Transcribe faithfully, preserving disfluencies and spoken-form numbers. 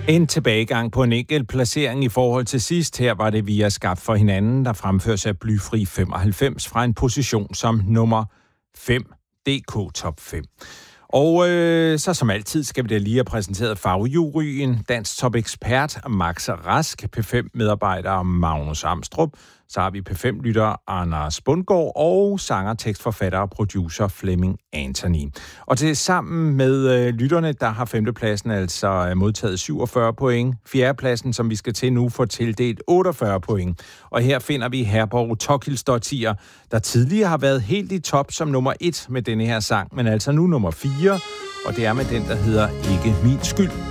En tilbagegang på en enkelt placering i forhold til sidst. Her var det via Skab for hinanden, der fremføres af Blyfri femoghalvfems fra en position som nummer fem, D K Top fem. Og øh, så som altid skal vi da lige have præsenteret fagjuryen, dansk topekspert Max Rask, P fem-medarbejder Magnus Amstrup, så har vi P fem-lytter Anders Bundgaard og sanger, tekstforfatter og producer Flemming Anthony. Og til sammen med øh, lytterne, der har femtepladsen altså modtaget syvogfyrre point. Fjerdepladsen, som vi skal til nu, får tildelt otteogfyrre point. Og her finder vi Herborg Tokilsdottir, der tidligere har været helt i top som nummer et med denne her sang, men altså nu nummer fire, og det er med den, der hedder Ikke min skyld.